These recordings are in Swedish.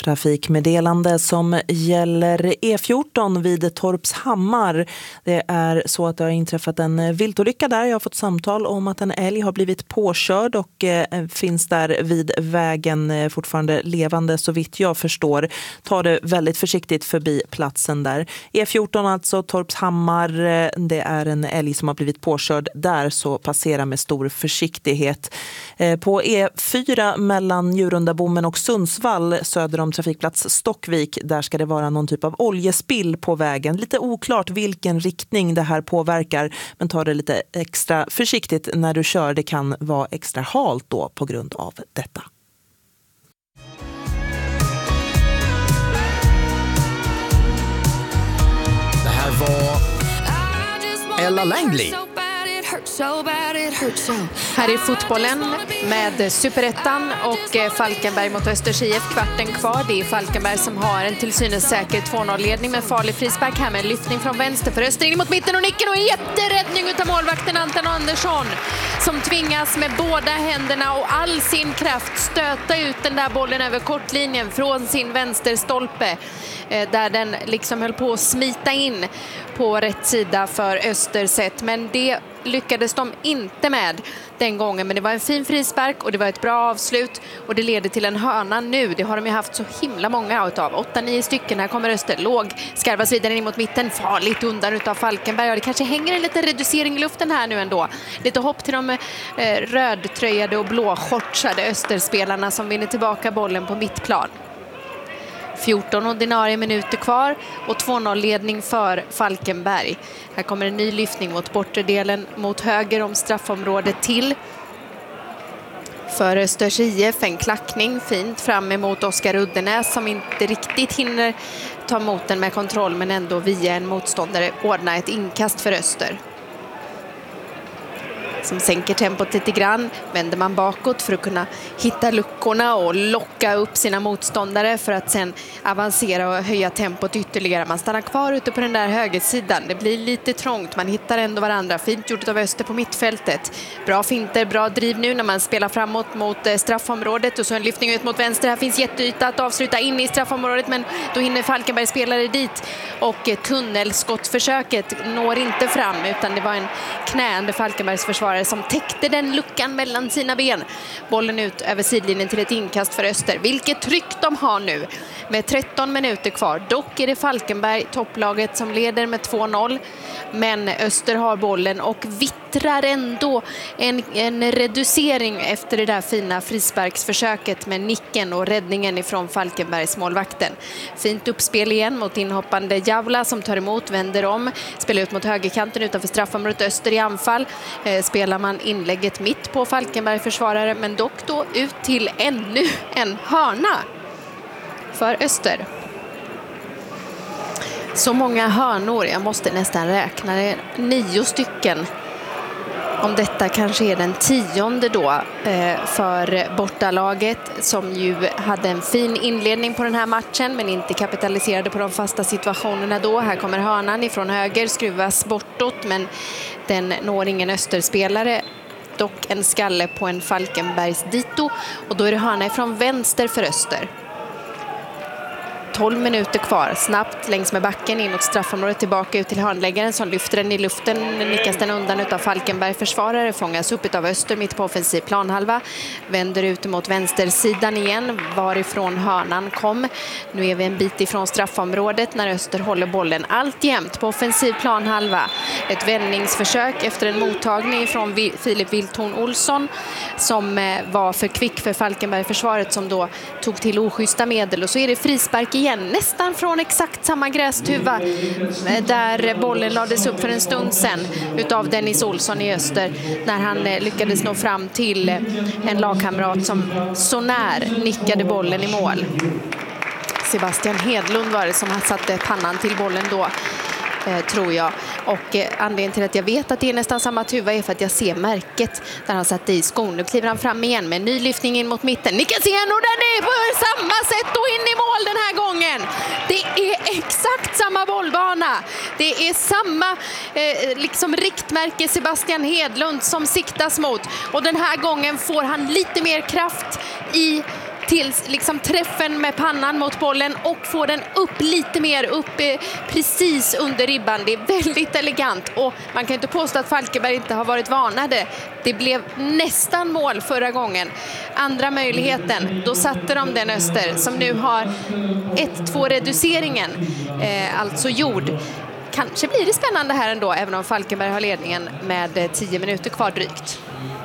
trafikmeddelande som gäller E14 vid Torpshammar. Det är så att det har inträffat en viltolycka där. Jag har fått samtal om att en älg har blivit påkörd och finns där vid vägen fortfarande levande så vitt jag förstår. Ta det väldigt försiktigt förbi platsen där. E14 alltså Torpshammar, det är en älg som har blivit påkörd där, så passera med stor försiktighet. På E4 mellan Njurundabommen och Sundsvall söder om trafikplats Stockvik, där ska det vara någon typ av oljespill på vägen. Lite oklart vilken riktning det här påverkar, men ta det lite extra försiktigt när du kör. Det kan vara extra halt då på grund av detta. Det här var Ella Langley. Här är fotbollen med Superettan och Falkenberg mot Östers IF, kvarten kvar. Det är Falkenberg som har en till synes säker 2-0-ledning med farlig frispark här med en lyftning från vänster för Öster in mot mitten och nicken och en jätteräddning utav målvakten Anton Andersson som tvingas med båda händerna och all sin kraft stöta ut den där bollen över kortlinjen från sin vänsterstolpe där den liksom höll på att smita in på rätt sida för Österset, men det lyckades de inte med den gången. Men det var en fin frispark och det var ett bra avslut och det leder till en hörna nu. Det har de ju haft så himla många utav. 8-9 stycken. Här kommer Öster. Låg skarvas vidare in mot mitten. Farligt undan utav Falkenberg. Och det kanske hänger en liten reducering i luften här nu ändå. Lite hopp till de rödtröjade och blåshortsade Österspelarna som vinner tillbaka bollen på mittplan. 14 ordinarie minuter kvar och 2-0-ledning för Falkenberg. Här kommer en ny lyftning mot bortre delen mot höger om straffområdet till. För Östers IF en klackning fint fram emot Oskar Uddenäs som inte riktigt hinner ta emot den med kontroll, men ändå via en motståndare ordnar ett inkast för Öster. Som sänker tempot lite grann, vänder man bakåt för att kunna hitta luckorna och locka upp sina motståndare för att sen avancera och höja tempot ytterligare. Man stannar kvar ute på den där högersidan. Det blir lite trångt, man hittar ändå varandra. Fint gjort av Öster på mittfältet. Bra finter, bra driv nu när man spelar framåt mot straffområdet och så en lyftning ut mot vänster. Här finns jätteyta att avsluta in i straffområdet, men då hinner Falkenberg spelare dit och tunnelskottförsöket når inte fram, utan det var en knäande Falkenbergs försvarare som täckte den luckan mellan sina ben. Bollen ut över sidlinjen till ett inkast för Öster. Vilket tryck de har nu med 13 minuter kvar. Dock är det Falkenberg, topplaget, som leder med 2-0. Men Öster har bollen och vittrar ändå en reducering efter det där fina frisparksförsöket med nicken och räddningen ifrån Falkenbergs målvakten. Fint uppspel igen mot inhoppande Javla som tar emot, vänder om, spelar ut mot högerkanten utanför straffområdet. Öster i anfall. Spelar man inlägget mitt på Falkenberg försvarare, men dock då ut till ännu en hörna för Öster. Så många hörnor, jag måste nästan räkna det, 9 stycken. Om detta kanske är den 10:e då för bortalaget som ju hade en fin inledning på den här matchen men inte kapitaliserade på de fasta situationerna då. Här kommer hörnan ifrån höger, skruvas bortåt men den når ingen Österspelare. Dock en skalle på en Falkenbergs dito och då är det hörna ifrån vänster för Öster. 12 minuter kvar, snabbt längs med backen in mot straffområdet, tillbaka ut till hörnläggaren som lyfter den i luften, nickas den undan utav Falkenberg försvarare, fångas upp utav Öster mitt på offensiv planhalva, vänder ut mot vänstersidan igen varifrån hörnan kom. Nu är vi en bit ifrån straffområdet när Öster håller bollen alltjämt på offensiv planhalva. Ett vändningsförsök efter en mottagning från Filip Wilton Olsson som var för kvick för Falkenberg försvaret som då tog till oschyssta medel, och så är det frispark igen, nästan från exakt samma grästuva där bollen lades upp för en stund sedan utav Dennis Olsson i Öster när han lyckades nå fram till en lagkamrat som så när nickade bollen i mål. Sebastian Hedlund var det som satte pannan till bollen då, tror jag. Och anledningen till att jag vet att det är nästan samma tuva är för att jag ser märket där han satte i skon. Nu kliver han fram igen med en ny lyftning in mot mitten. Nickas igen och den är på samma sätt och in i mål den här gången. Det är exakt samma bollbana. Det är samma liksom riktmärke Sebastian Hedlund som siktas mot. Och den här gången får han lite mer kraft i till liksom träffen med pannan mot bollen och får den upp lite mer, upp precis under ribban. Det är väldigt elegant och man kan inte påstå att Falkenberg inte har varit varnade. Det blev nästan mål förra gången. Andra möjligheten, då satte de den Öster som nu har 1-2 reduceringen alltså gjord. Kanske blir det spännande här ändå, även om Falkenberg har ledningen med 10 minuter kvar drygt.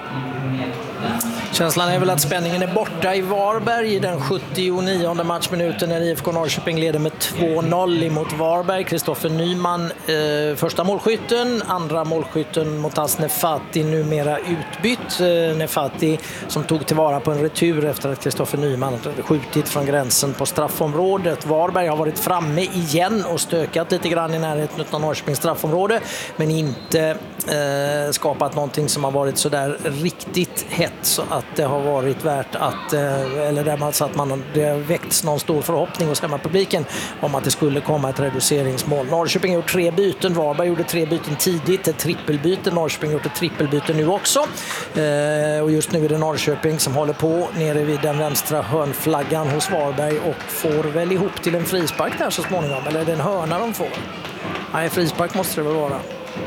Känslan är väl att spänningen är borta i Varberg i den 79:e matchminuten när IFK Norrköping leder med 2-0 emot Varberg. Kristoffer Nyman första målskytten, andra målskytten mot Nefati numera utbytt. Nefati som tog tillvara på en retur efter att Kristoffer Nyman hade skjutit från gränsen på straffområdet. Varberg har varit framme igen och stökat lite grann i närheten av Norrköpings straffområde, men inte skapat någonting som har varit så där riktigt hett så att det har varit värt att, eller det har väckts någon stor förhoppning hos hemmapubliken om att det skulle komma ett reduceringsmål. Norrköping har gjort 3 byten, Varberg gjorde 3 byten tidigt, ett trippelbyte, Norrköping gjort ett trippelbyte nu också. Och just nu är det Norrköping som håller på nere vid den vänstra hörnflaggan hos Varberg och får väl ihop till en frispark där så småningom, eller är det en hörna de får? Nej, frispark måste det väl vara.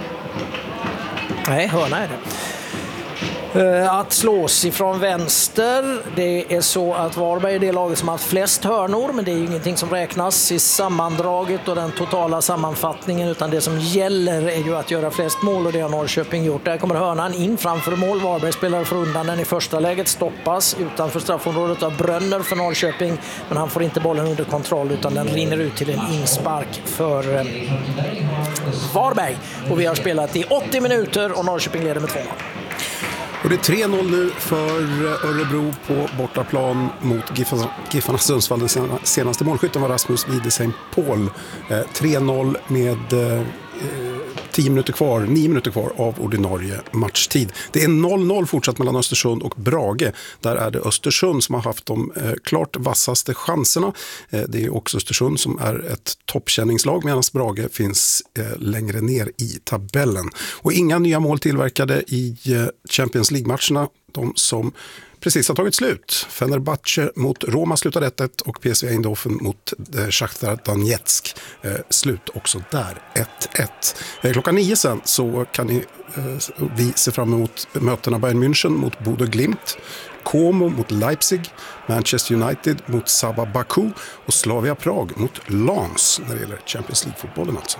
Nej, hörna är det. Att slås ifrån vänster, det är så att Varberg är det laget som har haft flest hörnor, men det är ju ingenting som räknas i sammandraget och den totala sammanfattningen, utan det som gäller är ju att göra flest mål och det har Norrköping gjort. Där kommer hörnan in framför mål, Varberg spelar för undan den i första läget, stoppas utanför straffområdet av Brönner för Norrköping, men han får inte bollen under kontroll utan den rinner ut till en inspark för Varberg. Och vi har spelat i 80 minuter och Norrköping leder med 2-0. Och det är 3-0 nu för Örebro på bortaplan mot Giffarna Sundsvall. Den senaste målskytten var Rasmus Widesheim Paul. 3-0 med 9 minuter kvar av ordinarie matchtid. Det är 0-0 fortsatt mellan Östersund och Brage. Där är det Östersund som har haft de klart vassaste chanserna. Det är också Östersund som är ett toppkänningslag medan Brage finns längre ner i tabellen. Och inga nya mål tillverkade i Champions League-matcherna. De som precis har tagit slut. Fenerbahce mot Roma slutade 1-1 och PSV Eindhoven mot Shakhtar Donetsk slut också där 1-1. Klockan 9 sen så kan vi se fram emot mötena Bayern München mot Bodø Glimt, Como mot Leipzig, Manchester United mot Sabah Baku och Slavia Prag mot Lens när det gäller Champions League-fotbollen alltså.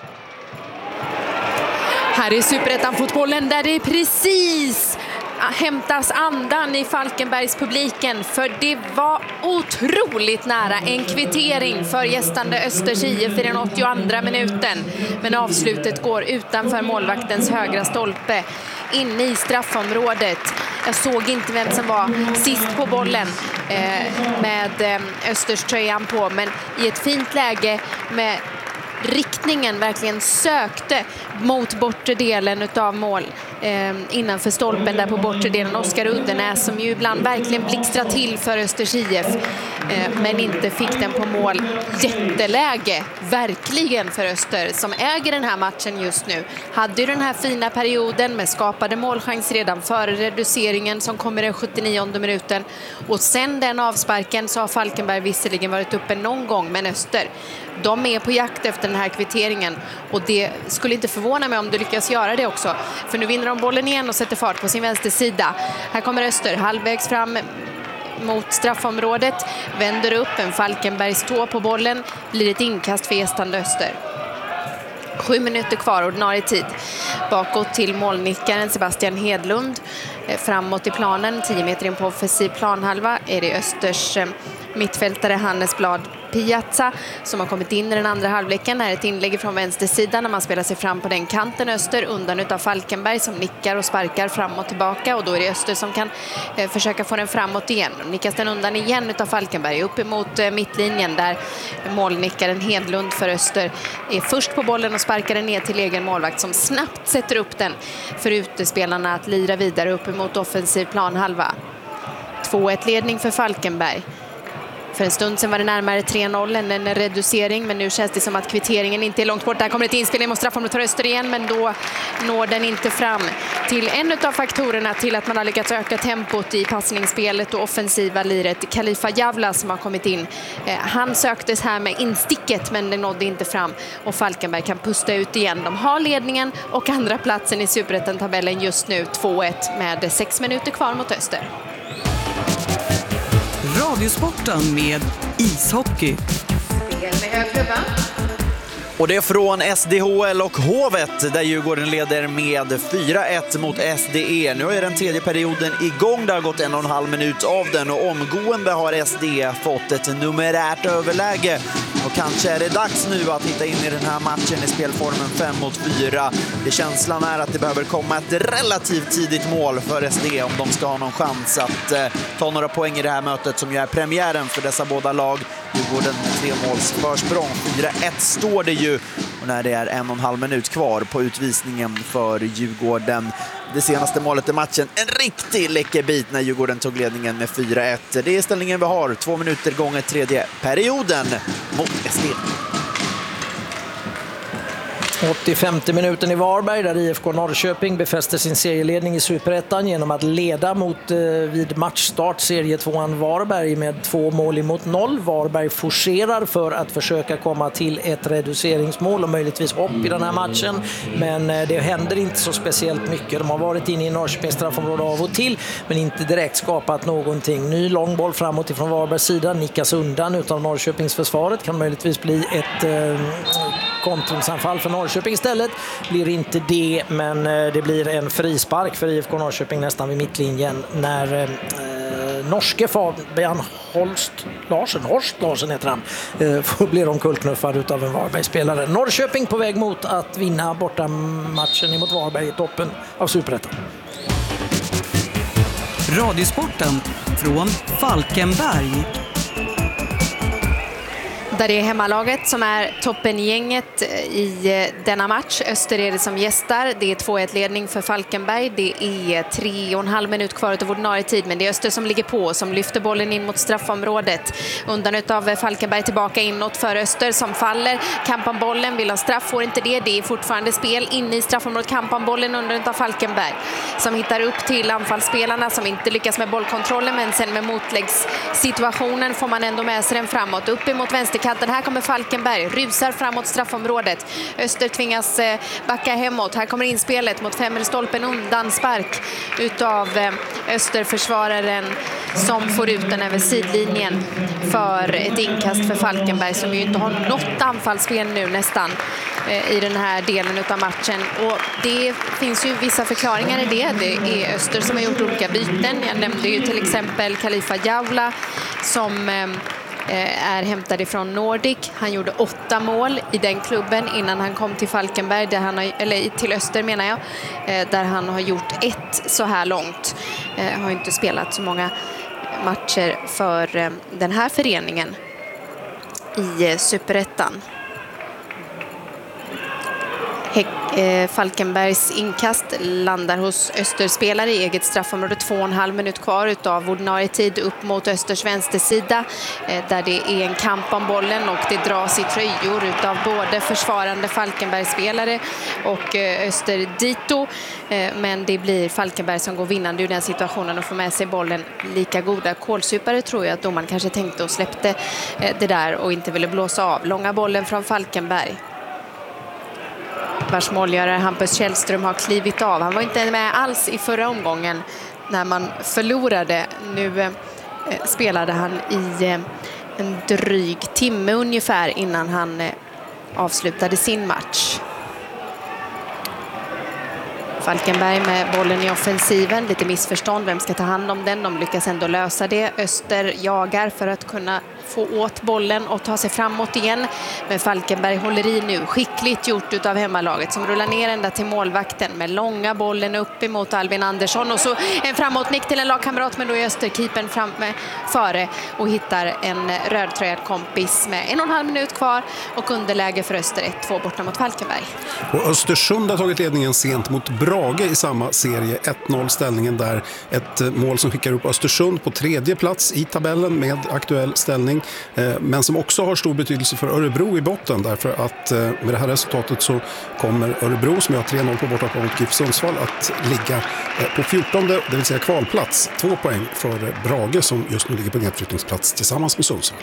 Här är Superettan-fotbollen där det precis hämtas andan i Falkenbergs publiken, för det var otroligt nära en kvittering för gästande Östers IF i den 82:a minuten, men avslutet går utanför målvaktens högra stolpe inne i straffområdet. Jag såg inte vem som var sist på bollen med Östers tröjan på, men i ett fint läge med riktningen verkligen sökte mot bortre delen utav mål innanför stolpen där på bortre delen. Oskar Uddenäs som ju ibland verkligen blixtrar till för Östers IF men inte fick den på mål. Jätteläge verkligen för Öster som äger den här matchen just nu. Hade ju den här fina perioden med skapade målchans redan före reduceringen som kommer den 79:e minuten, och sen den avsparken så har Falkenberg visserligen varit uppe någon gång, men Öster, de är på jakt efter den här kvitteringen, och det skulle inte förvåna mig om du lyckas göra det också, för nu vinner de bollen igen och sätter fart på sin vänstersida. Här kommer Öster halvvägs fram mot straffområdet, vänder upp, en Falkenbergs tå på bollen, blir ett inkast för gästande Öster. 7 minuter kvar ordinarie tid. Bakåt till målnickaren Sebastian Hedlund. Framåt i planen, 10 meter in på offensiv planhalva, är det Östers mittfältare Hannes Blad Piazza som har kommit in i den andra halvleken. Här är ett inlägg från vänstersidan när man spelar sig fram på den kanten. Öster undan utav Falkenberg som nickar och sparkar fram och tillbaka, och då är det Öster som kan försöka få den framåt igen. Nickas den undan igen utav Falkenberg upp emot mittlinjen där målnickaren Hedlund för Öster är först på bollen och sparkar den ner till egen målvakt som snabbt sätter upp den för utespelarna att lira vidare upp emot offensiv planhalva. 2-1 ledning för Falkenberg. För en stund sedan var det närmare 3-0 än en reducering, men nu känns det som att kvitteringen inte är långt bort. Där kommer ett inspelning mot straffområdet för Öster igen, men då når den inte fram till en av faktorerna till att man har lyckats öka tempot i passningsspelet och offensiva liret. Khalifa Javla som har kommit in. Han söktes här med insticket, men det nådde inte fram och Falkenberg kan pusta ut igen. De har ledningen och andra platsen i Superettan-tabellen just nu 2-1 med 6 minuter kvar mot Öster. Radiosporten med ishockey. Spel med hög klubba. Och det är från SDHL och Hovet där Djurgården leder med 4-1 mot SDE. Nu är den tredje perioden igång. Det har gått 1,5 minut av den och omgående har SDE fått ett numerärt överläge. Och kanske är det dags nu att hitta in i den här matchen i spelformen 5-4. Känslan är att det behöver komma ett relativt tidigt mål för SDE om de ska ha någon chans att ta några poäng i det här mötet som ju är premiären för dessa båda lag. Djurgården med 3 måls försprång. 4-1 står det ju. Och när det är 1,5 minut kvar på utvisningen för Djurgården. Det senaste målet i matchen. En riktig läcker bit när Djurgården tog ledningen med 4-1. Det är ställningen vi har. 2 minuter gånger tredje perioden mot SD. 85 minuten i Varberg där IFK Norrköping befäster sin serieledning i Superettan genom att leda mot vid matchstart serietvåan Varberg med 2 mål emot 0. Varberg forcerar för att försöka komma till ett reduceringsmål och möjligtvis hopp i den här matchen, men det händer inte så speciellt mycket. De har varit inne i Norrköpings straffområde av och till men inte direkt skapat någonting. Ny lång boll framåt ifrån Varbergs sida, nickas undan utav Norrköpings försvaret, kan möjligtvis bli ett kontringsanfall för Norrköping istället. Blir inte det, men det blir en frispark för IFK Norrköping nästan vid mittlinjen när norske Fabian Horst Larsen heter han, blir omkullknuffad utav en Varberg-spelare. Norrköping på väg mot att vinna borta matchen emot Varberg i toppen av Superettan. Radiosporten från Falkenberg. Där det är hemmalaget som är toppengänget i denna match. Öster är det som gästar. Det är 2-1-ledning för Falkenberg. Det är 3,5 minut kvar av ordinarie tid. Men det är Öster som ligger på, som lyfter bollen in mot straffområdet. Undan utav Falkenberg tillbaka inåt för Öster som faller. Kampar bollen, vill ha straff, får inte det. Det är fortfarande spel inne i straffområdet. Kampar bollen undan utav Falkenberg. Som hittar upp till anfallsspelarna som inte lyckas med bollkontrollen. Men sen med motläggssituationen får man ändå med sig den framåt. Upp emot vänsterkanten. Här kommer Falkenberg, rusar framåt straffområdet. Öster tvingas backa hemåt. Här kommer inspelet mot femmelstolpen, undan spark utav Österförsvararen som får ut den över sidlinjen för ett inkast för Falkenberg som ju inte har något anfallsspel nu nästan i den här delen utav matchen. Och det finns ju vissa förklaringar i det. Det är Öster som har gjort olika byten. Jag nämnde ju till exempel Khalifa Javla som är hämtad ifrån Nordic. Han gjorde 8 mål i den klubben innan han kom till Falkenberg, där han har, eller till Öster menar jag, där han har gjort 1 så här långt. Har inte spelat så många matcher för den här föreningen i Superettan. Falkenbergs inkast landar hos Österspelare i eget straffområde. 2,5 minut kvar utav ordinarie tid upp mot Östers vänstersida där det är en kamp om bollen och det dras i tröjor utav både försvarande Falkenbergsspelare och Öster dito. Men det blir Falkenberg som går vinnande ur den situationen och får med sig bollen. Lika goda kålsupare tror jag att domaren kanske tänkte och släppte det där och inte ville blåsa av. Långa bollen från Falkenberg. Vars målgörare Hampus Källström har klivit av. Han var inte med alls i förra omgången när man förlorade. Nu spelade han i en dryg timme ungefär innan han avslutade sin match. Falkenberg med bollen i offensiven. Lite missförstånd. Vem ska ta hand om den? De lyckas ändå lösa det. Öster jagar för att kunna få åt bollen och ta sig framåt igen. Men Falkenberg håller i nu. Skickligt gjort utav hemmalaget som rullar ner ända till målvakten med långa bollen upp emot Albin Andersson. Och så en framåtnick till en lagkamrat, men då är Österkeepern framme före och hittar en rödtröjad kompis med 1,5 minut kvar och underläge för Öster 1-2 borta mot Falkenberg. Och Östersund har tagit ledningen sent mot Brage i samma serie. 1-0 ställningen där. Ett mål som skickar upp Östersund på 3:e plats i tabellen med aktuell ställning. målsättning, men som också har stor betydelse för Örebro i botten, därför att med det här resultatet så kommer Örebro, som har 3-0 på bortaplan mot GIF Sundsvall, att ligga på 14:e, det vill säga kvalplats, 2 poäng för Brage som just nu ligger på nedflyttningsplats tillsammans med Sundsvall.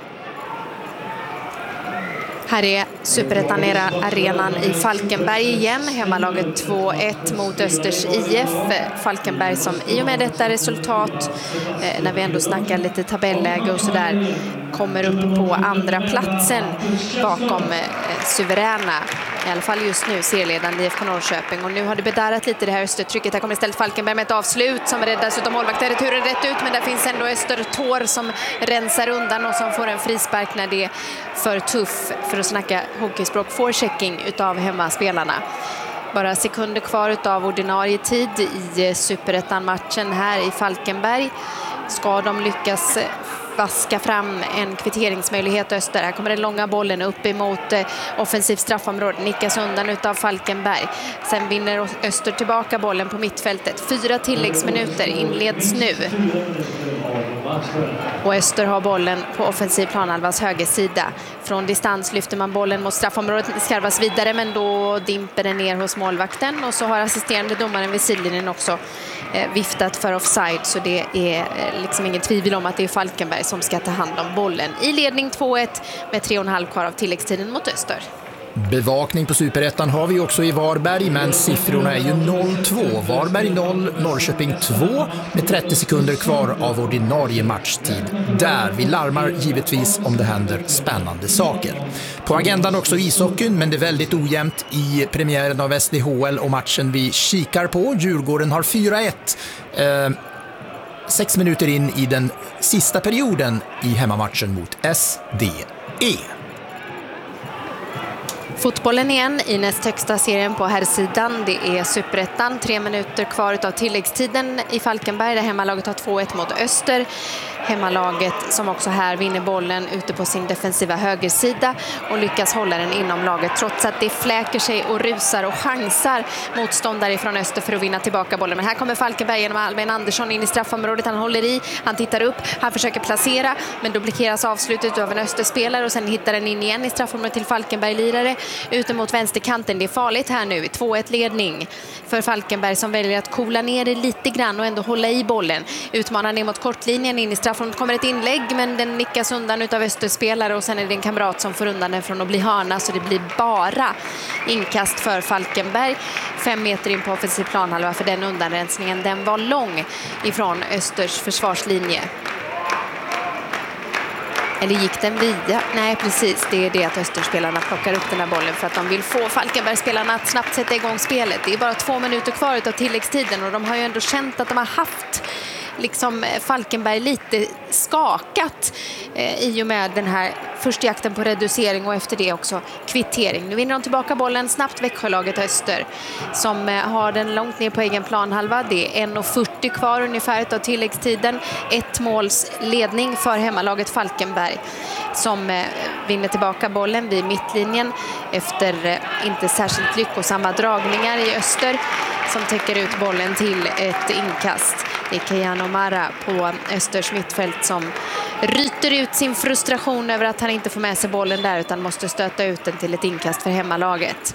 Här är Superettan-arenan i Falkenberg igen. Hemmalaget 2-1 mot Östers IF. Falkenberg som i och med detta resultat, när vi ändå snackar lite tabelläge och sådär, kommer upp på andra platsen bakom suveräna, i alla fall just nu, serieledande IFK Norrköping. Och nu har det bedarrat lite det här Östertrycket. Här kommer istället Falkenberg med ett avslut som räddas utav målvakten. Returen rätt ut, men där finns ändå Östertår som rensar undan och som får en frispark när det är för tuff, för att snacka hockeyspråk, forechecking utav hemmaspelarna. Bara sekunder kvar utav ordinarie tid i Superettan-matchen här i Falkenberg. Ska de lyckas vaska fram en kvitteringsmöjlighet Öster. Här kommer den långa bollen upp emot offensiv straffområde. Nickas undan utav Falkenberg. Sen vinner Öster tillbaka bollen på mittfältet. 4 tilläggsminuter inleds nu. Och Öster har bollen på offensiv planhalvas högersida. Från distans lyfter man bollen mot straffområdet. Det skarvas vidare, men då dimper den ner hos målvakten. Och så har assisterande domaren vid sidlinjen också viftat för offside. Så det är liksom ingen tvivel om att det är Falkenberg som ska ta hand om bollen. I ledning 2-1 med 3,5 kvar av tilläggstiden mot Öster. Bevakning på Superettan har vi också i Varberg, men siffrorna är ju 0-2. Varberg 0, Norrköping 2 med 30 sekunder kvar av ordinarie matchtid. Där vi larmar givetvis om det händer spännande saker. På agendan också ishockeyn, men det är väldigt ojämnt i premiären av SDHL och matchen vi kikar på. Djurgården har 4-1. 6 minuter in i den sista perioden i hemmamatchen mot SDE. Fotbollen igen i näst högsta serien på här sidan. Det är Superettan. 3 minuter kvar av tilläggstiden i Falkenberg där hemmalaget har 2-1 mot Öster. Hemmalaget som också här vinner bollen ute på sin defensiva högersida och lyckas hålla den inom laget trots att det fläker sig och rusar och chansar motståndare från Öster för att vinna tillbaka bollen. Men här kommer Falkenberg genom Albin Andersson in i straffområdet. Han håller i, han tittar upp, han försöker placera, men då blockeras avslutet av en Österspelare och sen hittar den in igen i straffområdet till Falkenberg-lirare ute mot vänsterkanten. Det är farligt här nu, 2-1 ledning för Falkenberg som väljer att kola ner det lite grann och ändå hålla i bollen. Utmanar ner mot kortlinjen in i straffområdet, kommer ett inlägg men den nickas undan utav Österspelare och sen är det en kamrat som får undan den från att bli hörna, så det blir bara inkast för Falkenberg. 5 meter in på offensiv planhalva, för den undanrensningen den var lång ifrån Östers försvarslinje. Eller gick den via? Nej, precis. Det är det att Österspelarna plockar upp den här bollen för att de vill få Falkenbergspelarna att snabbt sätta igång spelet. Det är bara 2 minuter kvar utav tilläggstiden och de har ju ändå känt att de har haft liksom Falkenberg lite skakat i och med den här första jakten på reducering och efter det också kvittering. Nu vinner de tillbaka bollen snabbt, Växjölaget Öster som har den långt ner på egen planhalva. Det är 1:40 kvar ungefär av tilläggstiden. 1 måls ledning för hemmalaget Falkenberg som vinner tillbaka bollen vid mittlinjen efter inte särskilt lyckosamma dragningar i Öster som täcker ut bollen till ett inkast. Det är Keanu Mara på Östers mittfält som ryter ut sin frustration över att han inte får med sig bollen där utan måste stöta ut den till ett inkast för hemmalaget.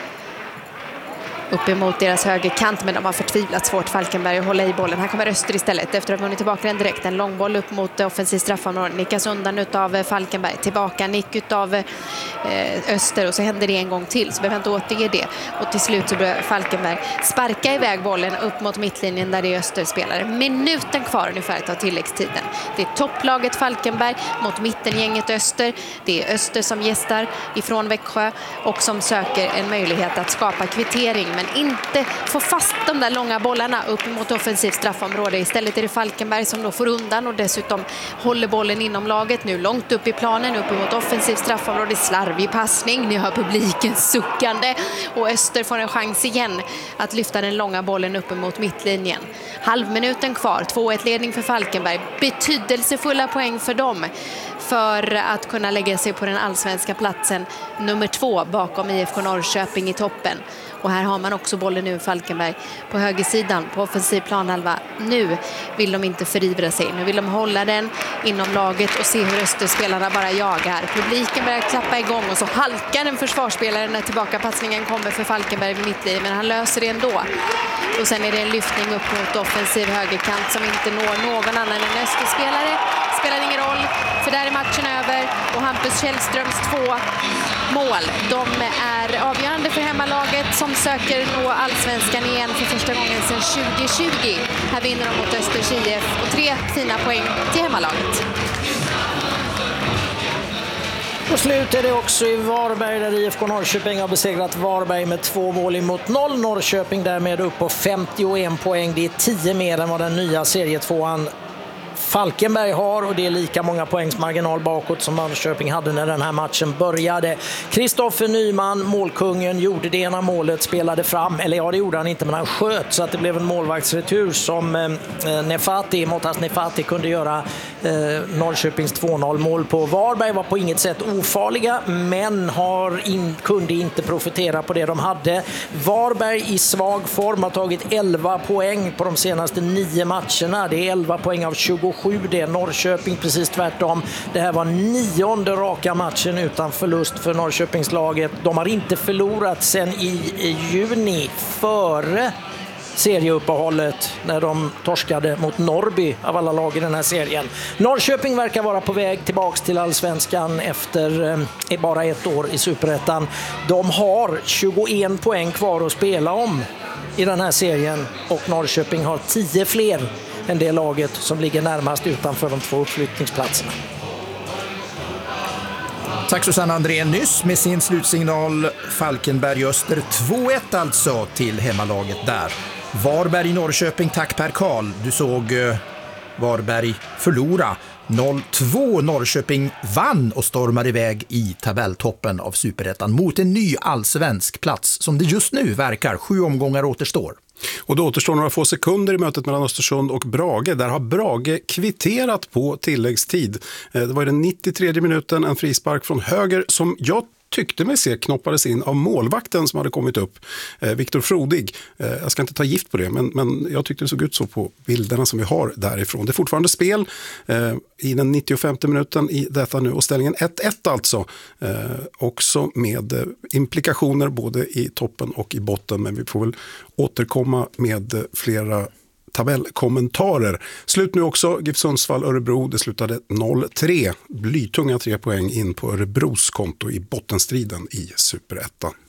Upp emot deras högerkant, men de har förtvivlat svårt Falkenberg att hålla i bollen. Här kommer Öster istället efter att ha vunnit tillbaka den direkt. En långboll upp mot offensiv straffområde. Nickas undan utav Falkenberg. Tillbaka nick utav Öster och så händer det en gång till. Så behöver inte återge det. Och till slut så börjar Falkenberg sparka iväg bollen upp mot mittlinjen där det är Österspelare. Minuten kvar ungefär av tilläggstiden. Det är topplaget Falkenberg mot mittengänget Öster. Det är Öster som gästar ifrån Växjö och som söker en möjlighet att skapa kvittering, men inte få fast de där långa bollarna upp mot offensivt straffområde. Istället är det Falkenberg som då får undan och dessutom håller bollen inom laget nu långt upp i planen, upp mot offensivt straffområde. Slarvig passning, ni hör publiken suckande och Öster får en chans igen att lyfta den långa bollen upp mot mittlinjen. Halvminuten kvar, 2-1 ledning för Falkenberg. Betydelsefulla poäng för dem för att kunna lägga sig på den allsvenska platsen nummer 2 bakom IFK Norrköping i toppen. Och här har man också bollen nu, Falkenberg på högersidan på offensiv planhalva. Nu vill de inte förivra sig. Nu vill de hålla den inom laget och se hur Österspelarna bara jagar. Publiken börjar klappa igång och så halkar en försvarsspelare när tillbakapassningen kommer för Falkenberg vid mittlinjen, men han löser det ändå. Och sen är det en lyftning upp mot offensiv högerkant som inte når någon annan än Österspelare. Spelar ingen roll, för där är matchen över och Hampus Källströms 2 mål. De är avgörande för hemmalaget som söker nå allsvenskan igen för första gången sedan 2020. Här vinner de mot Östers IF och 3 fina poäng till hemmalaget. Och slut är det också i Varberg där IFK Norrköping har besegrat Varberg med 2 mål emot 0. Norrköping därmed upp på 51 poäng. Det är 10 mer än vad den nya serietvåan Falkenberg har, och det är lika många poängs marginal bakåt som Norrköping hade när den här matchen började. Kristoffer Nyman, målkungen, gjorde det ena målet, spelade fram, eller ja, det gjorde han inte, men han sköt så att det blev en målvaktsretur som Motas Nefati kunde göra Norrköpings 2-0 mål på. Varberg var på inget sätt ofarliga, men kunde inte profitera på det de hade. Varberg i svag form har tagit 11 poäng på de senaste 9 matcherna. Det är 11 poäng av 27. Det är Norrköping precis tvärtom. Det här var 9:e raka matchen utan förlust för Norrköpingslaget. De har inte förlorat sedan i juni före serieuppehållet när de torskade mot Norrby av alla lag i den här serien. Norrköping verkar vara på väg tillbaks till allsvenskan efter bara 1 år i Superettan. De har 21 poäng kvar att spela om i den här serien och Norrköping har 10 fler än det laget som ligger närmast utanför de 2 uppflyttningsplatserna. Tack Susanne Andrén nyss med sin slutsignal. Falkenberg-Öster 2-1 alltså till hemmalaget där. Varberg-Norrköping, tack Per Karl. Du såg Varberg förlora. 0-2. Norrköping vann och stormar iväg i tabelltoppen av Superettan mot en ny allsvensk plats som det just nu verkar. 7 omgångar återstår. Och då återstår några få sekunder i mötet mellan Östersund och Brage. Där har Brage kvitterat på tilläggstid. Det var i den 93:e minuten en frispark från höger som jag tyckte mig se knoppades in av målvakten som hade kommit upp, Viktor Frodig. Jag ska inte ta gift på det, men jag tyckte det såg ut så på bilderna som vi har därifrån. Det är fortfarande spel i den 95:e minuten i detta nu och ställningen 1-1 alltså. Också med implikationer både i toppen och i botten, men vi får väl återkomma med flera tabellkommentarer. Slut nu också, GIF Sundsvall Örebro, det slutade 0-3. Blytunga 3 poäng in på Örebros konto i bottenstriden i Superettan.